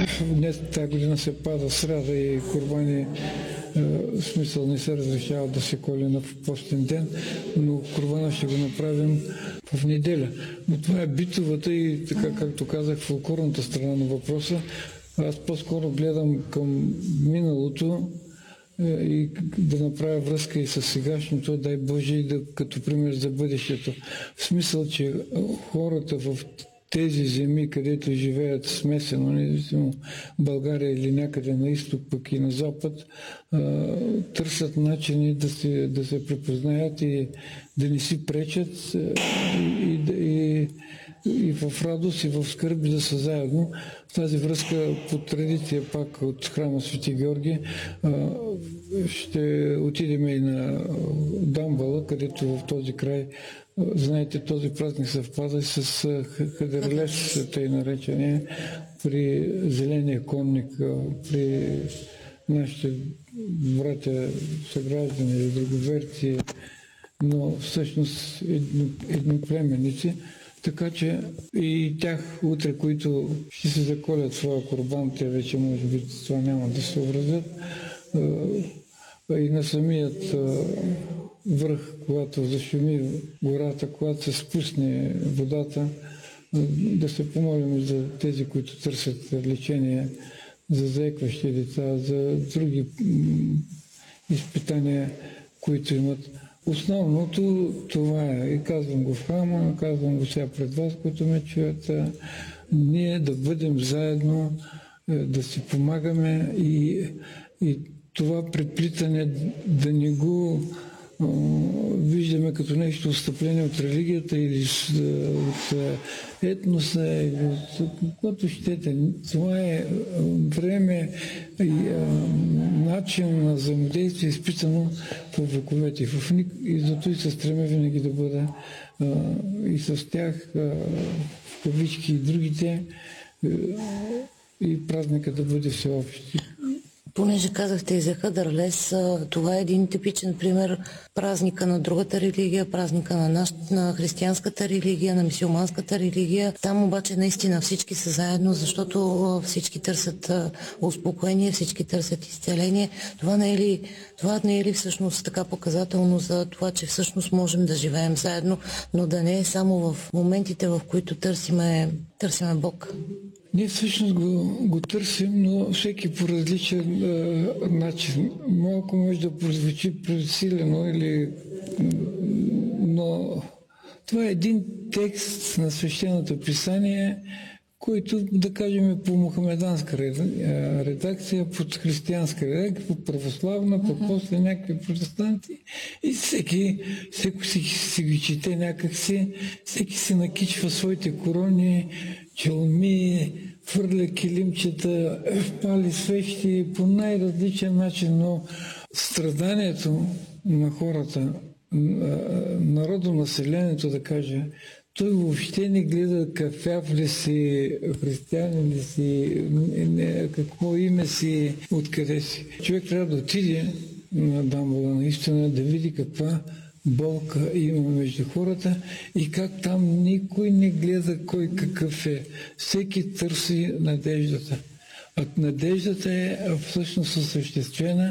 Днес тази година се пада сряда и курбани, в смисъл не се разрешава да се коли на постен ден, но курбана ще го направим в неделя. Но това е битовата и така, както казах, фолклорната страна на въпроса. Аз по-скоро гледам към миналото и да направя връзка и с сегашното, дай Боже, и като пример за бъдещето. В смисъл, че хората в тези земи, където живеят смесено, независимо България или някъде на изток, пък и на запад, търсят начини да се препознаят и да не си пречат и в радост, и в скърби да са заедно. В тази връзка, по традиция пак от храма Свети Георги, ще отидем и на Дамбала, където в този край, знаете, този празник съвпада с Хадерлес, тъй наречения, при зеления конник, при нашите братя, съграждани или друговерци, но всъщност едноплеменици. Така че и тях утре, които ще се заколят своя курбан, те вече може би това няма да се образят. И на самият връх, когато зашуми гората, когато се спусне водата, да се помолим за тези, които търсят лечение, за заекващи деца, за други изпитания, които имат. Основното това е, и казвам го в храма, казвам го сега пред вас, които ме чуят, ние да бъдем заедно, да си помагаме и това преплитане да не го виждаме като нещо отстъпление от религията или от етноса, или от каквото щете. Това е време и начин на взаимодействие, изпитано по вековете. И зато и се стремя винаги да бъда и с тях, в кавички и другите, и празника да бъде всеобщи. Понеже казахте и за Хадерлес, това е един типичен пример празника на другата религия, празника на християнската религия, на мюсюлманската религия. Там обаче наистина всички са заедно, защото всички търсят успокоение, всички търсят изцеление. Това не е ли всъщност така показателно за това, че всъщност можем да живеем заедно, но да не е само в моментите, в които търсиме Бог? Ние всъщност го търсим, но всеки по различен начин. Малко може да прозвучи пресилено, но това е един текст на Свещеното писание, който, да кажем, по мухамеданска редакция, под християнска редакция, по православна, после някакви протестанти. И всеки си ги чете някакси, всеки си накичва своите корони, челми, фърля килимчета, пали свещи по най-различен начин, но страданието на хората, народонаселението, да кажа, той въобще не гледа кафяв ли си, християнин ли си, какво име си, откъде си. Човек трябва да отиде на Дамбала, наистина да види каква болка има между хората и как там никой не гледа кой какъв е. Всеки търси надеждата. А надеждата е всъщност осъществена.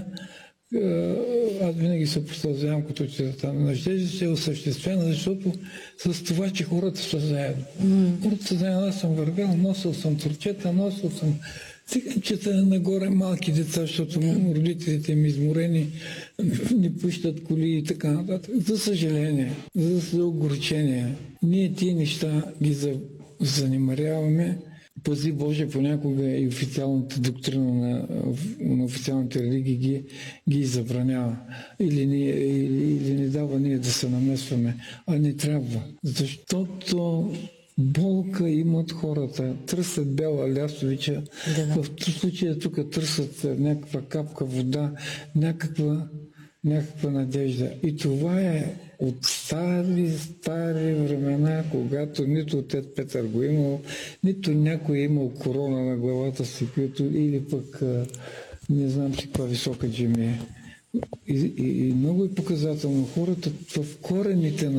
Аз винаги се поставям като че надеждата е осъществена, защото с това, че хората са заедно. Хората са заедно. Аз съм вървял, носил съм турчета, носил съм циганчета нагоре, малки деца, защото родителите ми изморени, не пущат коли и така нататък. За съжаление, за огорчение, ние тия неща ги занемаряваме. Пази Боже, понякога и официалната доктрина на официалните религии ги забранява. Или не дава ние да се намесваме. А не трябва. Защото болка имат хората. Търсят бяла лястовича. Да. В случая тук търсят някаква капка вода, някаква надежда. И това е от стари времена, когато нито отец Петър го имал, нито някой имал корона на главата си, или пък не знам си каква висока джемия. И много е показателно хората в корените на